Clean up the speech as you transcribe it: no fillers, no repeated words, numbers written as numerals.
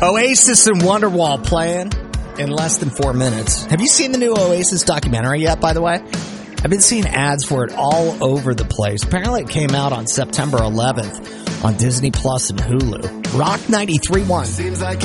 Oasis and Wonderwall playing in less than 4 minutes. Have you seen the new Oasis documentary yet, by the way? I've been seeing ads for it all over the place. Apparently it came out on September 11th on Disney Plus and Hulu. Rock 93.1.